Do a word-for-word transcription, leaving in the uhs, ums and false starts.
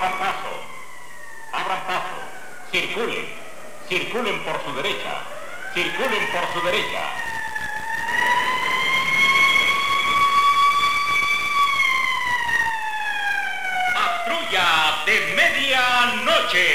abran paso, abran paso, circulen, circulen por su derecha, circulen por su derecha. Patrulla de medianoche.